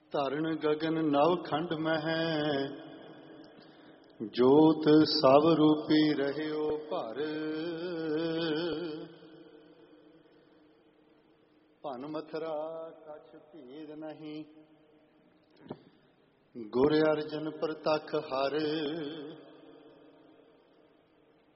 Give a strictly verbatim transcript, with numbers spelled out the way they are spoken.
ਧਰਨ ਗਗਨ ਨਵ ਖੰਡ ਮਹਿ, ਜੋਤ ਸਭ ਰੂਪੀ ਰਹਿਓ ਭਰ। ਭਨ ਮਥਰਾ ਕਛ ਭੇਦ ਨਹੀਂ, ਗੁਰ ਅਰਜਨ ਪ੍ਰਤਖ ਹਰ।